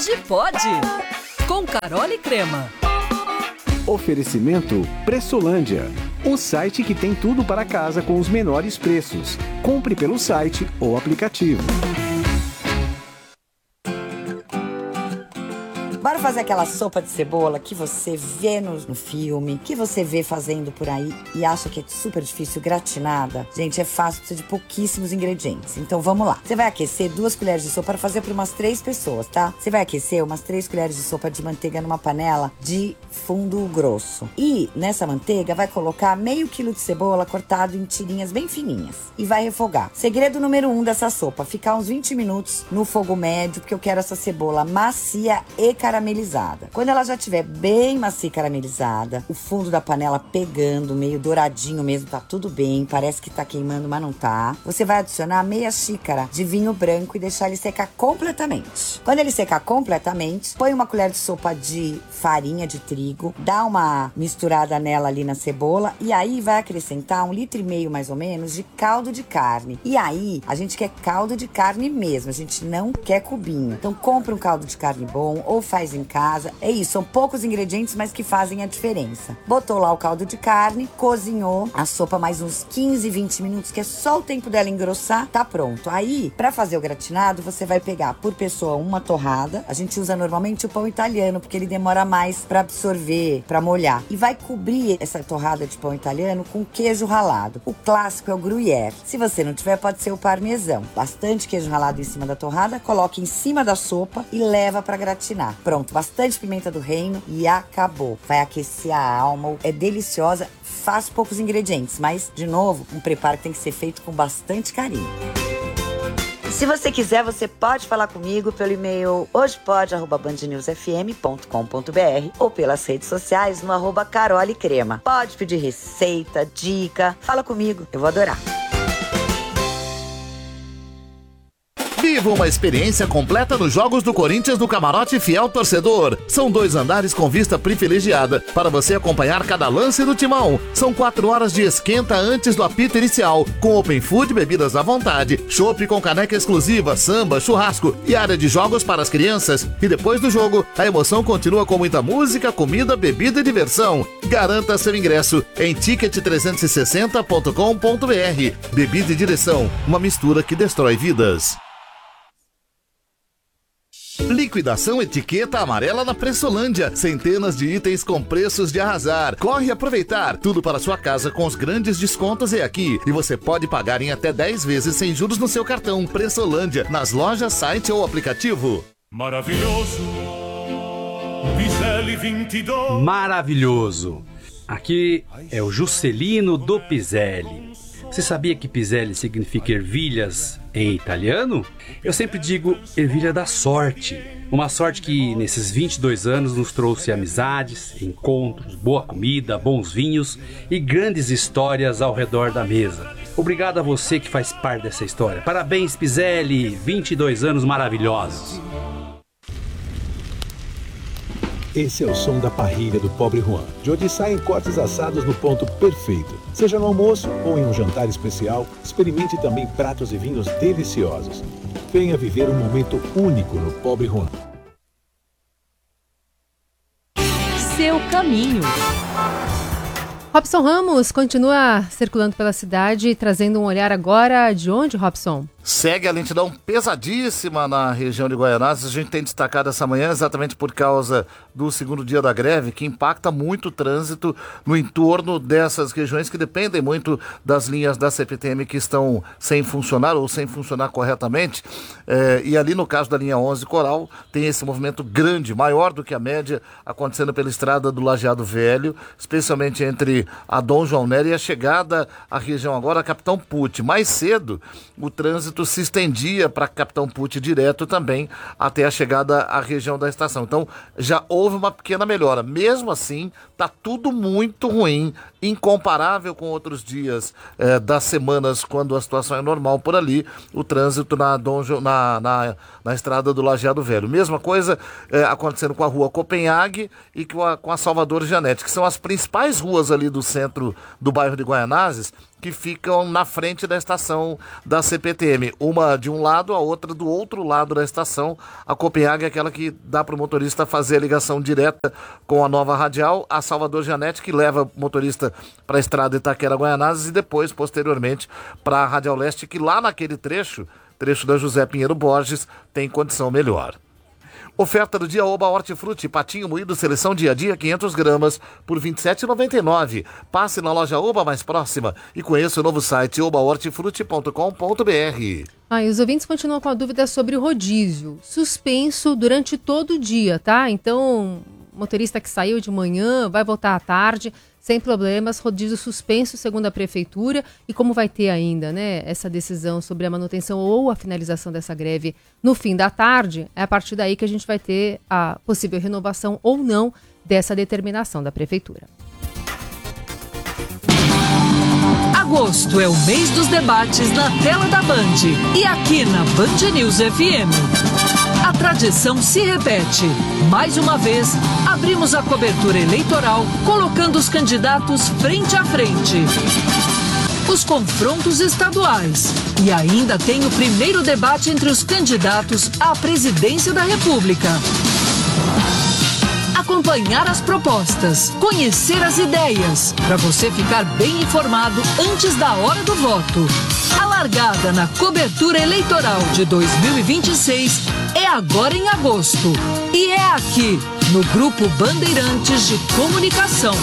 Hoje pode! Com Carol e Crema. Oferecimento Pressolândia, o site que tem tudo para casa com os menores preços. Compre pelo site ou aplicativo. Bora fazer aquela sopa de cebola que você vê no filme, que você vê fazendo por aí e acha que é super difícil, gratinada? Gente, é fácil, precisa de pouquíssimos ingredientes. Então vamos lá. Você vai aquecer 2 colheres de sopa para fazer para umas 3 pessoas, tá? Você vai aquecer umas 3 colheres de sopa de manteiga numa panela de fundo grosso. E nessa manteiga vai colocar meio quilo de cebola cortado em tirinhas bem fininhas. E vai refogar. Segredo número 1 dessa sopa, ficar uns 20 minutos no fogo médio, porque eu quero essa cebola macia e caramelizada. Quando ela já estiver bem macia e caramelizada, o fundo da panela pegando, meio douradinho mesmo, tá tudo bem, parece que tá queimando, mas não tá. Você vai adicionar meia xícara de vinho branco e deixar ele secar completamente. Quando ele secar completamente, põe uma colher de sopa de farinha de trigo, dá uma misturada nela ali na cebola e aí vai acrescentar 1,5 litro mais ou menos de caldo de carne. E aí, a gente quer caldo de carne mesmo, a gente não quer cubinho. Então compra um caldo de carne bom ou faz em casa. É isso, são poucos ingredientes, mas que fazem a diferença. Botou lá o caldo de carne, cozinhou a sopa mais uns 15, 20 minutos, que é só o tempo dela engrossar, tá pronto. Aí, pra fazer o gratinado, você vai pegar por pessoa uma torrada. A gente usa normalmente o pão italiano, porque ele demora mais pra absorver, pra molhar. E vai cobrir essa torrada de pão italiano com queijo ralado. O clássico é o gruyère. Se você não tiver, pode ser o parmesão. Bastante queijo ralado em cima da torrada, coloque em cima da sopa e leva pra gratinar. Pronto, bastante pimenta do reino e acabou. Vai aquecer a alma, é deliciosa, faz poucos ingredientes, mas, de novo, um preparo que tem que ser feito com bastante carinho. Se você quiser, você pode falar comigo pelo e-mail hojepode@bandnewsfm.com.br ou pelas redes sociais no @carolecrema. Pode pedir receita, dica, fala comigo, eu vou adorar. Viva uma experiência completa nos Jogos do Corinthians do Camarote Fiel Torcedor. São 2 andares com vista privilegiada para você acompanhar cada lance do timão. São 4 horas de esquenta antes do apito inicial, com open food, bebidas à vontade, chopp com caneca exclusiva, samba, churrasco e área de jogos para as crianças. E depois do jogo, a emoção continua com muita música, comida, bebida e diversão. Garanta seu ingresso em ticket360.com.br. Bebida e direção, uma mistura que destrói vidas. Liquidação etiqueta amarela na Pressolândia. Centenas de itens com preços de arrasar. Corre aproveitar. Tudo para sua casa com os grandes descontos é aqui. E você pode pagar em até 10 vezes sem juros no seu cartão. Pressolândia, nas lojas, site ou aplicativo. Maravilhoso. Piselli 22. Maravilhoso. Aqui é o Juscelino do Piselli. Você sabia que Piselli significa ervilhas em italiano? Eu sempre digo ervilha da sorte. Uma sorte que nesses 22 anos nos trouxe amizades, encontros, boa comida, bons vinhos e grandes histórias ao redor da mesa. Obrigado a você que faz parte dessa história. Parabéns, Piselli, 22 anos maravilhosos. Esse é o som da parrilha do Pobre Juan, de onde saem cortes assados no ponto perfeito. Seja no almoço ou em um jantar especial, experimente também pratos e vinhos deliciosos. Venha viver um momento único no Pobre Juan. Seu caminho. Robson Ramos continua circulando pela cidade, trazendo um olhar agora de onde, Robson? Segue a lentidão pesadíssima na região de Guaianazes. A gente tem destacado essa manhã exatamente por causa do segundo dia da greve, que impacta muito o trânsito no entorno dessas regiões que dependem muito das linhas da CPTM que estão sem funcionar ou sem funcionar corretamente. E ali no caso da linha 11 Coral, tem esse movimento grande, maior do que a média, acontecendo pela estrada do Lajeado Velho, especialmente entre a Dom João Nery e a chegada à região agora, a Capitão Pucci. Mais cedo, o trânsito se estendia para Capitão Pucci direto também até a chegada à região da estação. Então já houve uma pequena melhora. Mesmo assim, está tudo muito ruim, incomparável com outros dias das semanas quando a situação é normal por ali, o trânsito na estrada do Lajeado Velho. Mesma coisa acontecendo com a rua Copenhague e com a Salvador Janete, que são as principais ruas ali do centro do bairro de Guaianazes, que ficam na frente da estação da CPTM. Uma de um lado, a outra do outro lado da estação. A Copenhague é aquela que dá para o motorista fazer a ligação direta com a nova radial. A Salvador Janete, que leva o motorista para a estrada Itaquera-Guaianazes e depois, posteriormente, para a Radial Leste, que lá naquele trecho da José Pinheiro Borges, tem condição melhor. Oferta do dia Oba Hortifruti, patinho moído seleção dia a dia, 500 gramas por R$ 27,99. Passe na loja Oba mais próxima e conheça o novo site obahortifruti.com.br. E os ouvintes continuam com a dúvida sobre o rodízio. Suspenso durante todo o dia, tá? Então, motorista que saiu de manhã vai voltar à tarde, sem problemas, rodízio suspenso segundo a prefeitura. E como vai ter ainda, né, essa decisão sobre a manutenção ou a finalização dessa greve no fim da tarde, é a partir daí que a gente vai ter a possível renovação ou não dessa determinação da prefeitura. Agosto é o mês dos debates na tela da Band e aqui na Band News FM. A tradição se repete. Mais uma vez, abrimos a cobertura eleitoral colocando os candidatos frente a frente. Os confrontos estaduais. E ainda tem o primeiro debate entre os candidatos à presidência da República. Acompanhar as propostas, conhecer as ideias, para você ficar bem informado antes da hora do voto. A largada na cobertura eleitoral de 2026 é agora em agosto. E é aqui, no Grupo Bandeirantes de Comunicação.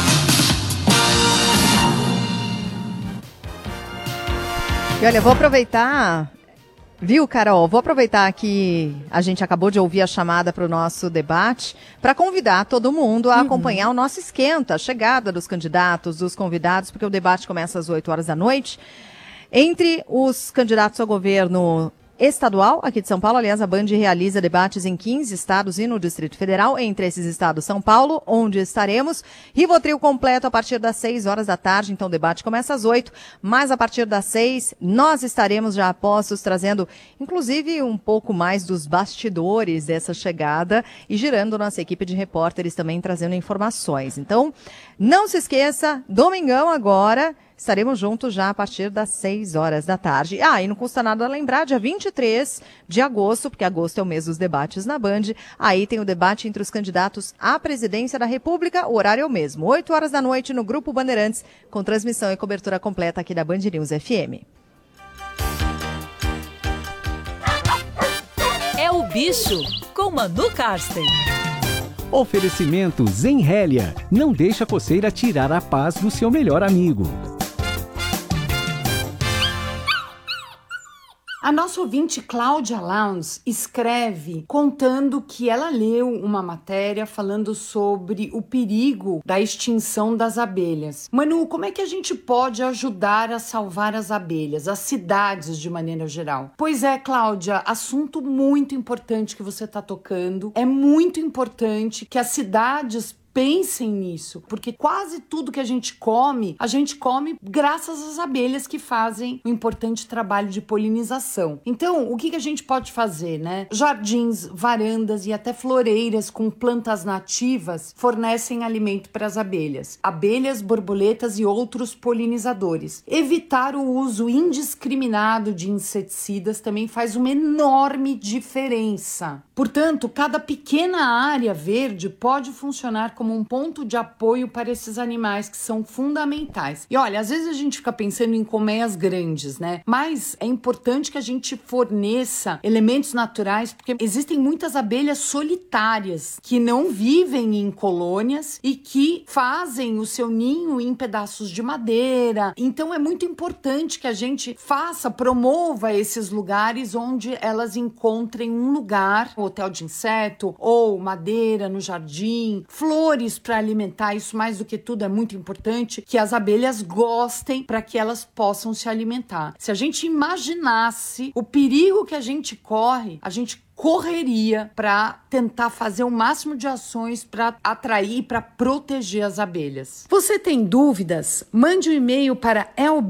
E olha, vou aproveitar... Viu, Carol? Vou aproveitar que a gente acabou de ouvir a chamada para o nosso debate para convidar todo mundo a acompanhar o nosso esquenta, a chegada dos candidatos, dos convidados, porque o debate começa às 8 horas da noite. Entre os candidatos ao governo estadual aqui de São Paulo, aliás, a Band realiza debates em 15 estados e no Distrito Federal. Entre esses estados, São Paulo, onde estaremos. Rivotril completo a partir das 6 horas da tarde, então o debate começa às 8, mas a partir das 6 nós estaremos já postos, trazendo inclusive um pouco mais dos bastidores dessa chegada e girando nossa equipe de repórteres também trazendo informações. Então, não se esqueça, domingão agora, estaremos juntos já a partir das 6 horas da tarde. E não custa nada lembrar, dia 23 de agosto, porque agosto é o mês dos debates na Band, aí tem o debate entre os candidatos à presidência da República, o horário é o mesmo, 8 horas da noite no Grupo Bandeirantes, com transmissão e cobertura completa aqui da Band News FM. É o Bicho, com Manu Karsten. Oferecimento Zenrélia. Não deixa a coceira tirar a paz do seu melhor amigo. A nossa ouvinte Cláudia Lowndes escreve contando que ela leu uma matéria falando sobre o perigo da extinção das abelhas. Manu, como é que a gente pode ajudar a salvar as abelhas, as cidades de maneira geral? Pois é, Cláudia, assunto muito importante que você está tocando. É muito importante que as cidades pensem nisso, porque quase tudo que a gente come graças às abelhas que fazem um importante trabalho de polinização. Então, o que a gente pode fazer, né? Jardins, varandas e até floreiras com plantas nativas fornecem alimento para as abelhas. Abelhas, borboletas e outros polinizadores. Evitar o uso indiscriminado de inseticidas também faz uma enorme diferença. Portanto, cada pequena área verde pode funcionar como um ponto de apoio para esses animais que são fundamentais. E olha, às vezes a gente fica pensando em colmeias grandes, né? Mas é importante que a gente forneça elementos naturais, porque existem muitas abelhas solitárias que não vivem em colônias e que fazem o seu ninho em pedaços de madeira. Então é muito importante que a gente promova esses lugares onde elas encontrem um lugar, hotel de inseto ou madeira no jardim, flores para alimentar. Isso, mais do que tudo, é muito importante que as abelhas gostem para que elas possam se alimentar. Se a gente imaginasse o perigo que a gente corre, a gente correria para tentar fazer o máximo de ações para atrair e para proteger as abelhas. Você tem dúvidas? Mande um e-mail para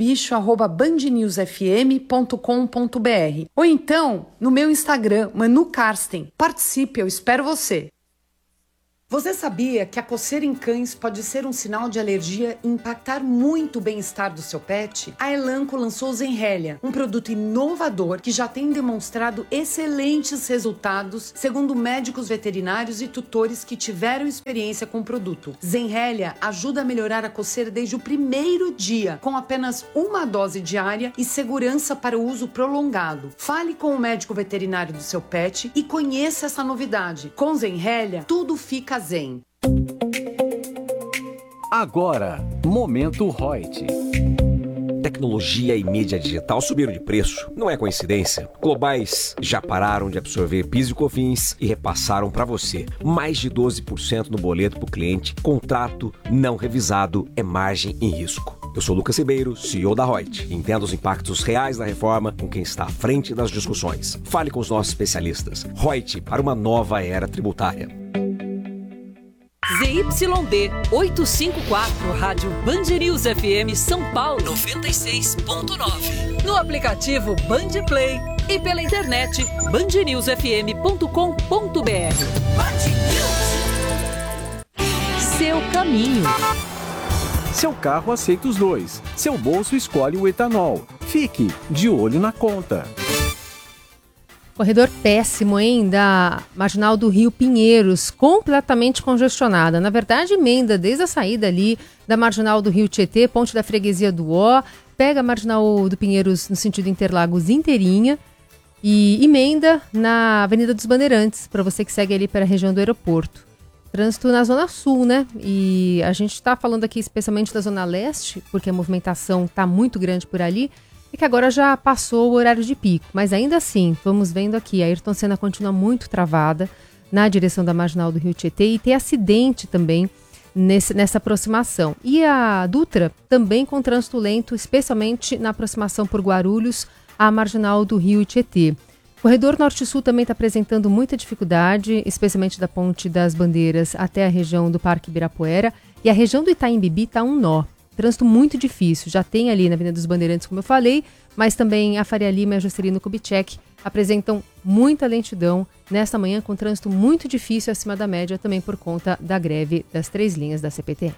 elbicho@bandnewsfm.com.br ou então no meu Instagram, Manu Karsten. Participe, eu espero você. Você sabia que a coceira em cães pode ser um sinal de alergia e impactar muito o bem-estar do seu pet? A Elanco lançou o Zenrelia, um produto inovador que já tem demonstrado excelentes resultados, segundo médicos veterinários e tutores que tiveram experiência com o produto. Zenrelia ajuda a melhorar a coceira desde o primeiro dia, com apenas uma dose diária e segurança para o uso prolongado. Fale com o médico veterinário do seu pet e conheça essa novidade. Com Zenrelia, tudo fica zen. Agora, Momento Reut. Tecnologia e mídia digital subiram de preço. Não é coincidência. Globais já pararam de absorver PIS e COFINS e repassaram para você. Mais de 12% no boleto para o cliente. Contrato não revisado é margem em risco. Eu sou Lucas Ribeiro, CEO da Reut. Entenda os impactos reais da reforma com quem está à frente das discussões. Fale com os nossos especialistas. Reut, para uma nova era tributária. ZYD 854, Rádio Band News FM São Paulo 96.9. No aplicativo Band Play e pela internet bandnewsfm.com.br. Seu caminho. Seu carro aceita os dois. Seu bolso escolhe o etanol. Fique de olho na conta. Corredor péssimo, hein? Da Marginal do Rio Pinheiros, completamente congestionada. Na verdade, emenda desde a saída ali da Marginal do Rio Tietê, ponte da Freguesia do Ó, pega a Marginal do Pinheiros no sentido Interlagos inteirinha e emenda na Avenida dos Bandeirantes, para você que segue ali para a região do aeroporto. Trânsito na Zona Sul, né? E a gente está falando aqui especialmente da Zona Leste, porque a movimentação está muito grande por ali, e que agora já passou o horário de pico. Mas ainda assim, vamos vendo aqui, a Ayrton Senna continua muito travada na direção da Marginal do Rio Tietê e tem acidente também nessa aproximação. E a Dutra também com trânsito lento, especialmente na aproximação por Guarulhos à Marginal do Rio Tietê. O corredor Norte-Sul também está apresentando muita dificuldade, especialmente da Ponte das Bandeiras até a região do Parque Ibirapuera. E a região do Itaim Bibi está um nó. Trânsito muito difícil. Já tem ali na Avenida dos Bandeirantes, como eu falei, mas também a Faria Lima e a Juscelino Kubitschek apresentam muita lentidão nesta manhã, com trânsito muito difícil acima da média, também por conta da greve das 3 linhas da CPTM.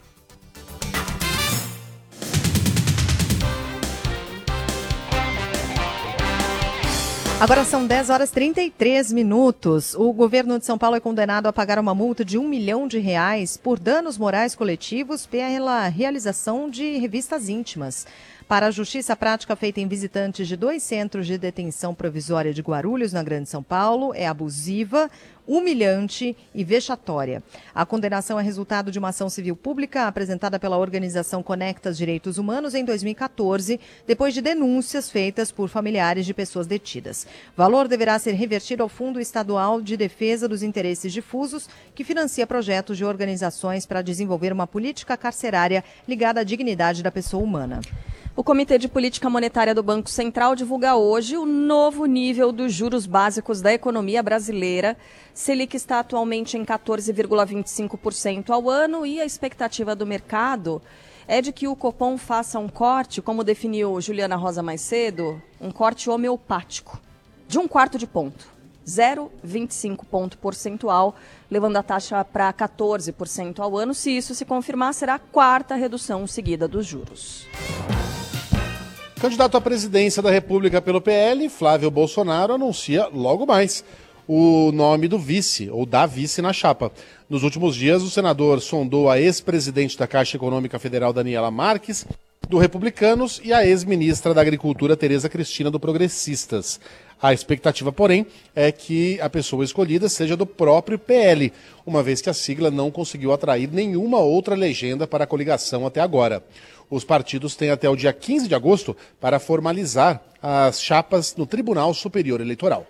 Agora são 10 horas e 33 minutos. O governo de São Paulo é condenado a pagar uma multa de R$1 milhão por danos morais coletivos pela realização de revistas íntimas. Para a justiça, a prática feita em visitantes de 2 centros de detenção provisória de Guarulhos, na Grande São Paulo, é abusiva, humilhante e vexatória. A condenação é resultado de uma ação civil pública apresentada pela organização Conectas Direitos Humanos em 2014, depois de denúncias feitas por familiares de pessoas detidas. O valor deverá ser revertido ao Fundo Estadual de Defesa dos Interesses Difusos, que financia projetos de organizações para desenvolver uma política carcerária ligada à dignidade da pessoa humana. O Comitê de Política Monetária do Banco Central divulga hoje o novo nível dos juros básicos da economia brasileira. Selic está atualmente em 14,25% ao ano e a expectativa do mercado é de que o Copom faça um corte, como definiu Juliana Rosa mais cedo, um corte homeopático, de 1/4 ponto, 0,25 ponto percentual, levando a taxa para 14% ao ano. Se isso se confirmar, será a 4ª redução seguida dos juros. Candidato à presidência da República pelo PL, Flávio Bolsonaro anuncia logo mais o nome do vice, ou da vice na chapa. Nos últimos dias, o senador sondou a ex-presidente da Caixa Econômica Federal, Daniela Marques, do Republicanos, e a ex-ministra da Agricultura, Tereza Cristina, do Progressistas. A expectativa, porém, é que a pessoa escolhida seja do próprio PL, uma vez que a sigla não conseguiu atrair nenhuma outra legenda para a coligação até agora. Os partidos têm até o dia 15 de agosto para formalizar as chapas no Tribunal Superior Eleitoral.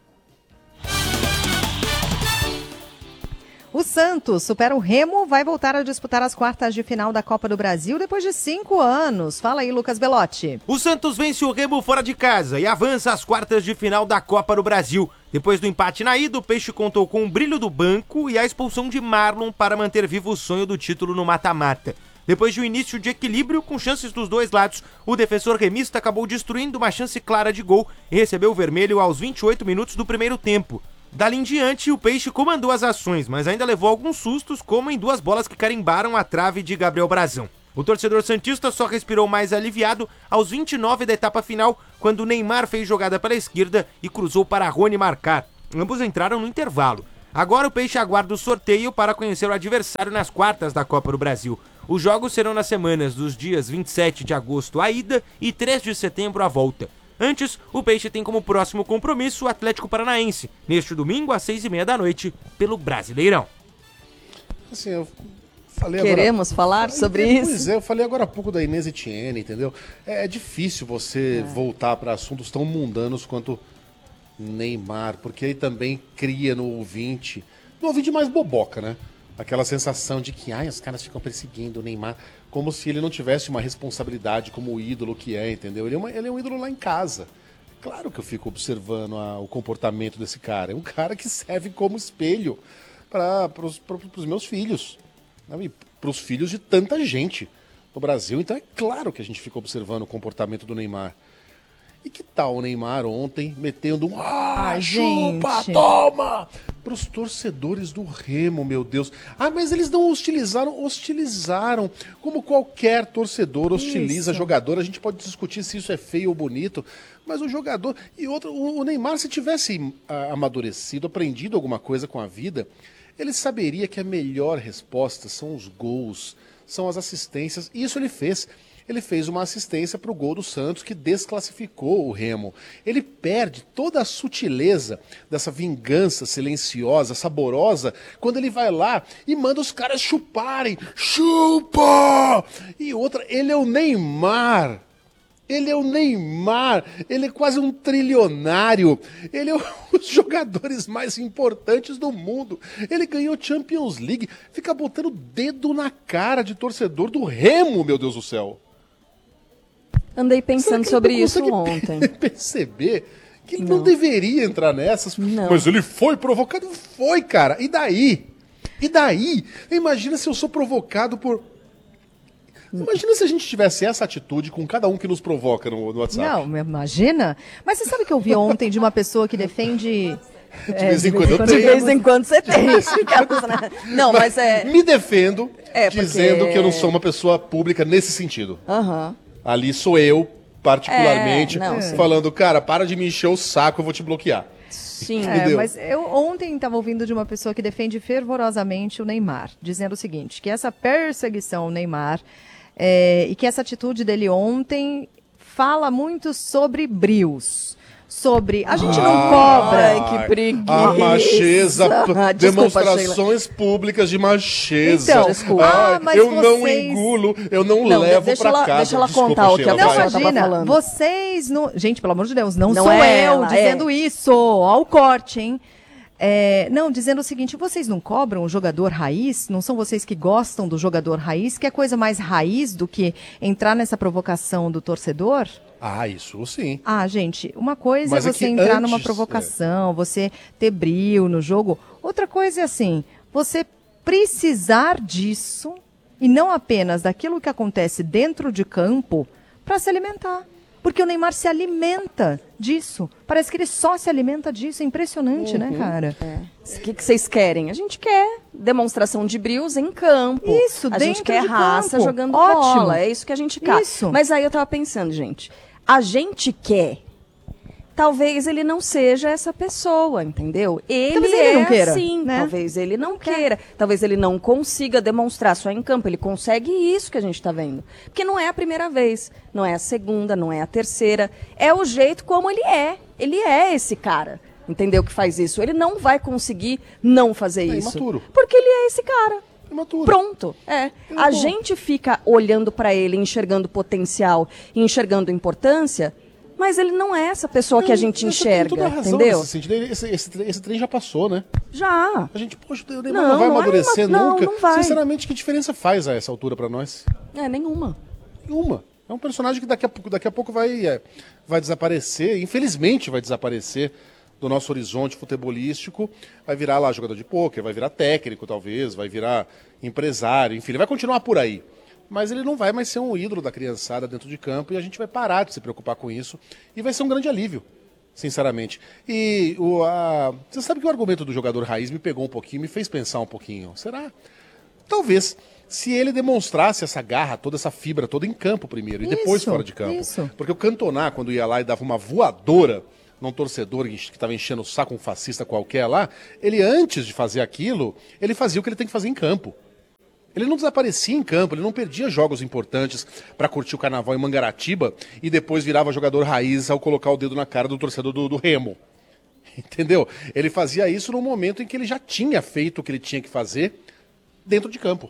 O Santos supera o Remo, vai voltar a disputar as quartas de final da Copa do Brasil depois de 5 anos. Fala aí, Lucas Belotti. O Santos vence o Remo fora de casa e avança às quartas de final da Copa do Brasil. Depois do empate na ida, o Peixe contou com o brilho do banco e a expulsão de Marlon para manter vivo o sonho do título no mata-mata. Depois de um início de equilíbrio, com chances dos dois lados, o defensor remista acabou destruindo uma chance clara de gol e recebeu o vermelho aos 28 minutos do primeiro tempo. Dali em diante, o Peixe comandou as ações, mas ainda levou alguns sustos, como em 2 bolas que carimbaram a trave de Gabriel Brazão. O torcedor santista só respirou mais aliviado aos 29 da etapa final, quando o Neymar fez jogada pela esquerda e cruzou para Rony marcar. Ambos entraram no intervalo. Agora o Peixe aguarda o sorteio para conhecer o adversário nas quartas da Copa do Brasil. Os jogos serão nas semanas dos dias 27 de agosto a ida e 3 de setembro a volta. Antes, o Peixe tem como próximo compromisso o Atlético Paranaense, neste domingo às 6h30 da noite, pelo Brasileirão. Assim, eu falei Queremos falar sobre isso? Pois é, eu falei agora há pouco da Inês Etienne, entendeu? É difícil você voltar para assuntos tão mundanos quanto Neymar, porque aí também cria no ouvinte mais boboca, né? Aquela sensação de que os caras ficam perseguindo o Neymar, como se ele não tivesse uma responsabilidade como o ídolo que é, entendeu? Ele é um ídolo lá em casa. Claro que eu fico observando o comportamento desse cara. É um cara que serve como espelho para os meus filhos, né? E para os filhos de tanta gente no Brasil. Então é claro que a gente fica observando o comportamento do Neymar. E que tal o Neymar ontem metendo chupa, toma! Para os torcedores do Remo, meu Deus. Mas eles não hostilizaram. Hostilizaram. Como qualquer torcedor hostiliza jogador. A gente pode discutir se isso é feio ou bonito. Mas o jogador... E outro, o Neymar, se tivesse amadurecido, aprendido alguma coisa com a vida, ele saberia que a melhor resposta são os gols, são as assistências. E isso ele fez. Ele fez uma assistência para o gol do Santos, que desclassificou o Remo. Ele perde toda a sutileza dessa vingança silenciosa, saborosa, quando ele vai lá e manda os caras chuparem. Chupa! E outra, ele é o Neymar. Ele é o Neymar, ele é quase um trilionário, ele é um dos jogadores mais importantes do mundo. Ele ganhou Champions League, fica botando o dedo na cara de torcedor do Remo, meu Deus do céu. Andei pensando sobre isso ontem. Perceber que ele não deveria entrar nessas. Não. Mas ele foi provocado? Foi, cara. E daí? E daí? Imagina se eu sou provocado por... Imagina se a gente tivesse essa atitude com cada um que nos provoca no WhatsApp. Não, imagina. Mas você sabe que eu vi ontem de uma pessoa que defende... De vez em quando eu tenho. De vez em quando você tem. Não, mas Me defendo dizendo porque... que eu não sou uma pessoa pública nesse sentido. Aham. Ali sou eu, particularmente, sim. falando, cara, para de me encher o saco, eu vou te bloquear. Sim. Mas eu ontem estava ouvindo de uma pessoa que defende fervorosamente o Neymar, dizendo o seguinte, que essa perseguição ao Neymar e que essa atitude dele ontem fala muito sobre brios. Sobre... A gente não cobra... Ai, que preguiça. A macheza, Desculpa, demonstrações públicas de macheza. Então, desculpa. Mas eu não engulo, eu não levo pra casa. Deixa ela Desculpa, contar o que a Não, pessoa tava imagina, falando. vocês... Não... Gente, pelo amor de Deus, não Não sou é eu ela, dizendo isso. Ao corte, hein? Não, dizendo o seguinte, vocês não cobram o jogador raiz? Não são vocês que gostam do jogador raiz? Que é coisa mais raiz do que entrar nessa provocação do torcedor? Isso sim. Gente, uma coisa Mas é é você que entrar antes, numa provocação, você ter brio no jogo. Outra coisa é assim, você precisar disso e não apenas daquilo que acontece dentro de campo para se alimentar. Porque o Neymar se alimenta disso. Parece que ele só se alimenta disso. É impressionante, né, cara? O que vocês querem? A gente quer demonstração de brios em campo. Isso, a gente dentro quer de raça campo. jogando Ótimo. bola. É isso que a gente quer. Isso. Mas aí eu tava pensando, gente, a gente quer. Talvez ele não seja essa pessoa, entendeu? Talvez ele não queira, assim, né? talvez ele não queira. Talvez ele não consiga demonstrar só em campo. Ele consegue isso que a gente está vendo. Porque não é a primeira vez, não é a segunda, não é a terceira. É o jeito como ele é. Ele é esse cara, entendeu? Que faz isso. Ele não vai conseguir não fazer isso. Imaturo. Porque ele é esse cara. Imaturo. Pronto. A gente fica olhando para ele, enxergando potencial, enxergando importância... Mas ele não é essa pessoa que a gente enxerga, toda a razão entendeu? nesse sentido. Esse trem já passou, né? Já. A gente, poxa, o Neymar não vai amadurecer nunca. Não vai. Sinceramente, que diferença faz a essa altura pra nós? Nenhuma. Nenhuma. É um personagem que daqui a pouco vai desaparecer, infelizmente vai desaparecer do nosso horizonte futebolístico, vai virar lá jogador de pôquer, vai virar técnico talvez, vai virar empresário, enfim, ele vai continuar por aí. Mas ele não vai mais ser um ídolo da criançada dentro de campo e a gente vai parar de se preocupar com isso e vai ser um grande alívio. sinceramente. E você sabe que o argumento do jogador raiz me pegou um pouquinho, me fez pensar um pouquinho. Será? Talvez, se ele demonstrasse essa garra, toda essa fibra toda em campo primeiro e depois fora de campo. Porque o Cantona, quando ia lá e dava uma voadora num torcedor que estava enchendo o saco, um fascista qualquer lá, ele antes de fazer aquilo, ele fazia o que ele tem que fazer em campo. Ele não desaparecia em campo, ele não perdia jogos importantes para curtir o carnaval em Mangaratiba e depois virava jogador raiz ao colocar o dedo na cara do torcedor do Remo. Entendeu? Ele fazia isso no momento em que ele já tinha feito o que ele tinha que fazer dentro de campo.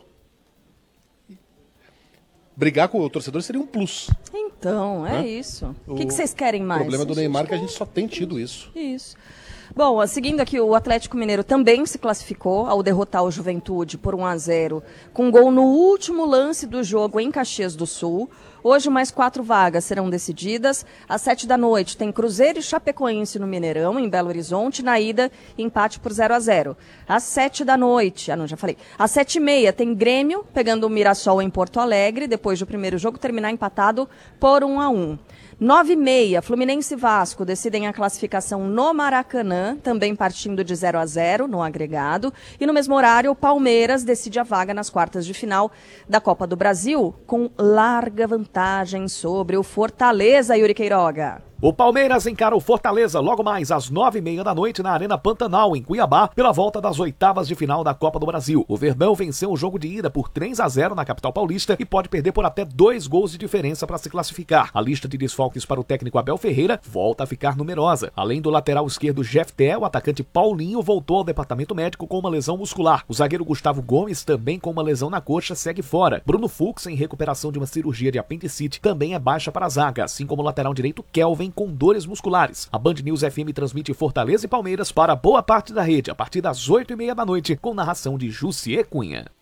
Brigar com o torcedor seria um plus. Então, é isso. O que vocês querem mais? O problema do Neymar é que a gente só tem tido isso. Isso. Bom, seguindo aqui, o Atlético Mineiro também se classificou ao derrotar o Juventude por 1-0, com gol no último lance do jogo em Caxias do Sul. Hoje, mais 4 vagas serão decididas. Às 7h tem Cruzeiro e Chapecoense no Mineirão, em Belo Horizonte. Na ida, empate por 0-0. Às 7h, já falei. Às 7h30 tem Grêmio, pegando o Mirassol em Porto Alegre, depois do primeiro jogo terminar empatado por 1-1. 9h30, Fluminense e Vasco decidem a classificação no Maracanã, também partindo de 0-0 no agregado. E no mesmo horário, o Palmeiras decide a vaga nas quartas de final da Copa do Brasil, com larga vantagem sobre o Fortaleza, Yuri Queiroga. O Palmeiras encara o Fortaleza logo mais às 9h30 na Arena Pantanal, em Cuiabá, pela volta das oitavas de final da Copa do Brasil. O Verdão venceu o jogo de ida por 3-0 na capital paulista e pode perder por até 2 gols de diferença para se classificar. A lista de desfalques para o técnico Abel Ferreira volta a ficar numerosa. Além do lateral esquerdo Jefté, o atacante Paulinho voltou ao departamento médico com uma lesão muscular. O zagueiro Gustavo Gomes, também com uma lesão na coxa, segue fora. Bruno Fux, em recuperação de uma cirurgia de apendicite, também é baixa para a zaga, assim como o lateral direito Kelvin, com dores musculares. A Band News FM transmite Fortaleza e Palmeiras para boa parte da rede a partir das 8h30 com narração de Jussier Cunha.